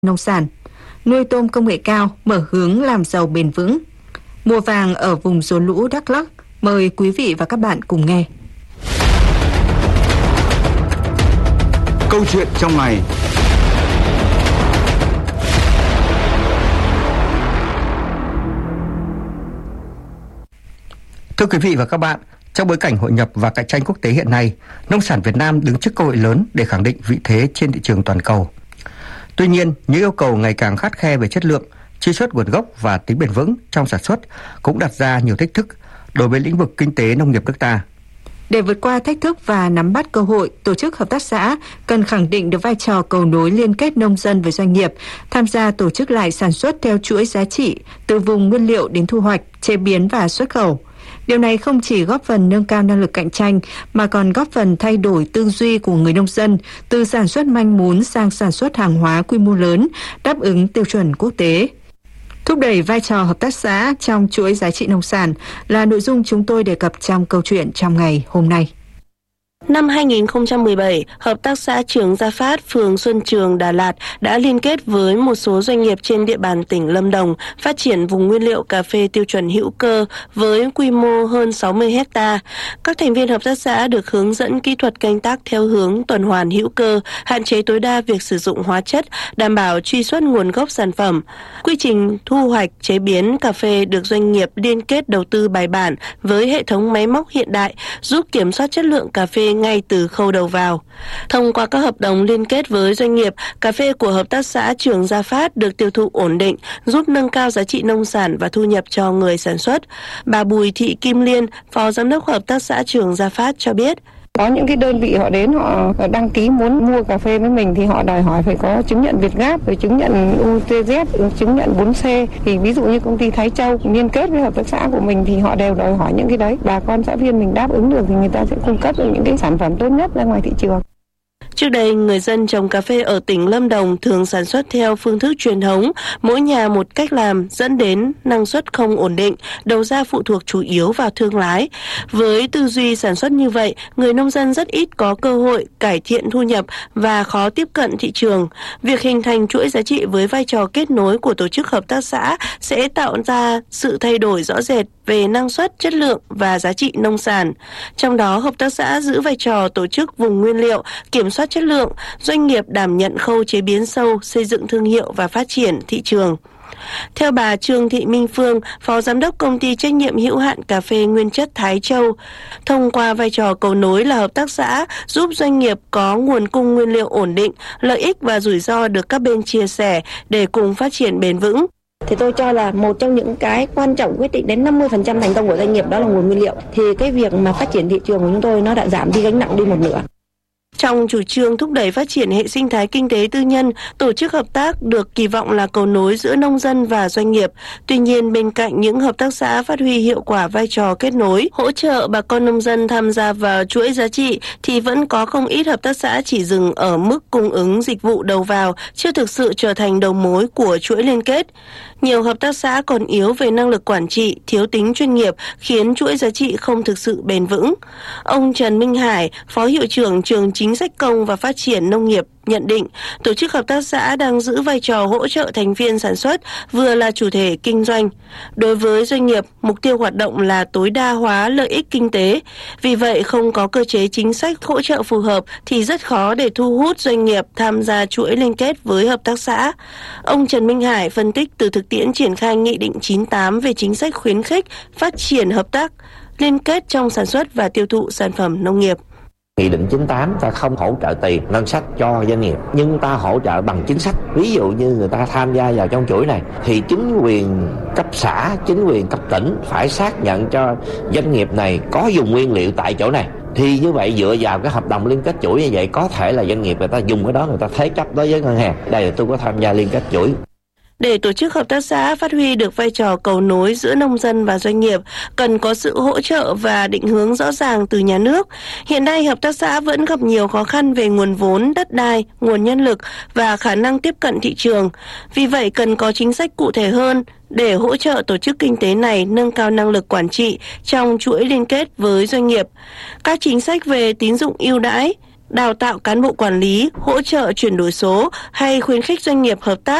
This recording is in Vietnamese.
nông sản, nuôi tôm công nghệ cao mở hướng làm giàu bền vững. Mùa vàng ở vùng rốn lũ Đắk Lắk. Mời quý vị và các bạn cùng nghe. Câu chuyện trong ngày. Thưa quý vị và các bạn, trong bối cảnh hội nhập và cạnh tranh quốc tế hiện nay, nông sản Việt Nam đứng trước cơ hội lớn để khẳng định vị thế trên thị trường toàn cầu. Tuy nhiên, những yêu cầu ngày càng khắt khe về chất lượng, truy xuất nguồn gốc và tính bền vững trong sản xuất cũng đặt ra nhiều thách thức đối với lĩnh vực kinh tế nông nghiệp nước ta. Để vượt qua thách thức và nắm bắt cơ hội, tổ chức hợp tác xã cần khẳng định được vai trò cầu nối liên kết nông dân với doanh nghiệp, tham gia tổ chức lại sản xuất theo chuỗi giá trị từ vùng nguyên liệu đến thu hoạch, chế biến và xuất khẩu. Điều này không chỉ góp phần nâng cao năng lực cạnh tranh mà còn góp phần thay đổi tư duy của người nông dân từ sản xuất manh mún sang sản xuất hàng hóa quy mô lớn, đáp ứng tiêu chuẩn quốc tế. Thúc đẩy vai trò hợp tác xã trong chuỗi giá trị nông sản là nội dung chúng tôi đề cập trong câu chuyện trong ngày hôm nay. Năm 2017, Hợp tác xã Trường Gia Phát, phường Xuân Trường, Đà Lạt đã liên kết với một số doanh nghiệp trên địa bàn tỉnh Lâm Đồng phát triển vùng nguyên liệu cà phê tiêu chuẩn hữu cơ với quy mô hơn 60 hecta. Các thành viên hợp tác xã được hướng dẫn kỹ thuật canh tác theo hướng tuần hoàn hữu cơ, hạn chế tối đa việc sử dụng hóa chất, đảm bảo truy xuất nguồn gốc sản phẩm. Quy trình thu hoạch, chế biến cà phê được doanh nghiệp liên kết đầu tư bài bản với hệ thống máy móc hiện đại, giúp kiểm soát chất lượng cà phê ngay từ khâu đầu vào. Thông qua các hợp đồng liên kết với doanh nghiệp, cà phê của Hợp tác xã Trường Gia Phát được tiêu thụ ổn định, giúp nâng cao giá trị nông sản và thu nhập cho người sản xuất. Bà Bùi Thị Kim Liên, Phó Giám đốc Hợp tác xã Trường Gia Phát cho biết. Có những cái đơn vị họ đến họ đăng ký muốn mua cà phê với mình thì họ đòi hỏi phải có chứng nhận Việt Gáp, rồi chứng nhận UTZ, chứng nhận 4C. Thì ví dụ như công ty Thái Châu liên kết với hợp tác xã của mình thì họ đều đòi hỏi những cái đấy. Bà con xã viên mình đáp ứng được thì người ta sẽ cung cấp được những cái sản phẩm tốt nhất ra ngoài thị trường. Trước đây, người dân trồng cà phê ở tỉnh Lâm Đồng thường sản xuất theo phương thức truyền thống, mỗi nhà một cách làm dẫn đến năng suất không ổn định, đầu ra phụ thuộc chủ yếu vào thương lái. Với tư duy sản xuất như vậy, người nông dân rất ít có cơ hội cải thiện thu nhập và khó tiếp cận thị trường. Việc hình thành chuỗi giá trị với vai trò kết nối của tổ chức hợp tác xã sẽ tạo ra sự thay đổi rõ rệt về năng suất, chất lượng và giá trị nông sản. Trong đó, hợp tác xã giữ vai trò tổ chức vùng nguyên liệu, kiểm soát chất lượng, doanh nghiệp đảm nhận khâu chế biến sâu, xây dựng thương hiệu và phát triển thị trường. Theo bà Trương Thị Minh Phương, Phó Giám đốc Công ty Trách nhiệm hữu hạn Cà phê Nguyên chất Thái Châu, thông qua vai trò cầu nối là hợp tác xã giúp doanh nghiệp có nguồn cung nguyên liệu ổn định, lợi ích và rủi ro được các bên chia sẻ để cùng phát triển bền vững. Thì tôi cho là một trong những cái quan trọng quyết định đến 50% thành công của doanh nghiệp đó là nguồn nguyên liệu. Thì cái việc mà phát triển thị trường của chúng tôi nó đã giảm đi gánh nặng đi một nửa. Trong chủ trương thúc đẩy phát triển hệ sinh thái kinh tế tư nhân, tổ chức hợp tác được kỳ vọng là cầu nối giữa nông dân và doanh nghiệp. Tuy nhiên, bên cạnh những hợp tác xã phát huy hiệu quả vai trò kết nối, hỗ trợ bà con nông dân tham gia vào chuỗi giá trị, thì vẫn có không ít hợp tác xã chỉ dừng ở mức cung ứng dịch vụ đầu vào, chưa thực sự trở thành đầu mối của chuỗi liên kết. Nhiều hợp tác xã còn yếu về năng lực quản trị, thiếu tính chuyên nghiệp, khiến chuỗi giá trị không thực sự bền vững. Ông Trần Minh Hải, Phó Hiệu trưởng Trường Chính sách Công và Phát triển Nông nghiệp, nhận định tổ chức hợp tác xã đang giữ vai trò hỗ trợ thành viên sản xuất, vừa là chủ thể kinh doanh. Đối với doanh nghiệp, mục tiêu hoạt động là tối đa hóa lợi ích kinh tế. Vì vậy, không có cơ chế chính sách hỗ trợ phù hợp thì rất khó để thu hút doanh nghiệp tham gia chuỗi liên kết với hợp tác xã. Ông Trần Minh Hải phân tích từ thực tiễn triển khai Nghị định 98 về chính sách khuyến khích phát triển hợp tác liên kết trong sản xuất và tiêu thụ sản phẩm nông nghiệp. Nghị định 98 ta không hỗ trợ tiền ngân sách cho doanh nghiệp, nhưng ta hỗ trợ bằng chính sách. Ví dụ như người ta tham gia vào trong chuỗi này thì chính quyền cấp xã, chính quyền cấp tỉnh phải xác nhận cho doanh nghiệp này có dùng nguyên liệu tại chỗ này. Thì như vậy dựa vào cái hợp đồng liên kết chuỗi như vậy, có thể là doanh nghiệp người ta dùng cái đó, người ta thế chấp đối với ngân hàng. Đây là tôi có tham gia liên kết chuỗi. Để tổ chức hợp tác xã phát huy được vai trò cầu nối giữa nông dân và doanh nghiệp, cần có sự hỗ trợ và định hướng rõ ràng từ nhà nước. Hiện nay, hợp tác xã vẫn gặp nhiều khó khăn về nguồn vốn, đất đai, nguồn nhân lực và khả năng tiếp cận thị trường. Vì vậy, cần có chính sách cụ thể hơn để hỗ trợ tổ chức kinh tế này nâng cao năng lực quản trị trong chuỗi liên kết với doanh nghiệp. Các chính sách về tín dụng ưu đãi, đào tạo cán bộ quản lý, hỗ trợ chuyển đổi số hay khuyến khích doanh nghiệp hợp tác